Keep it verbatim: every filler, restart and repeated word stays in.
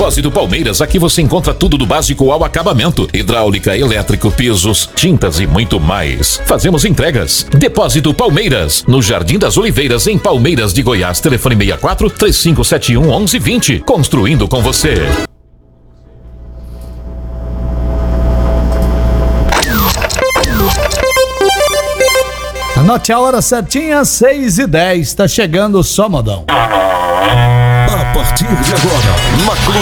Depósito Palmeiras, aqui você encontra tudo do básico ao acabamento: hidráulica, elétrico, pisos, tintas e muito mais. Fazemos entregas. Depósito Palmeiras, no Jardim das Oliveiras, em Palmeiras de Goiás. Telefone seis quatro, três cinco sete um, um um dois zero. Construindo com você. Anote a hora certinha, seis e dez. Tá chegando o Só Modão. A partir de agora, na Clube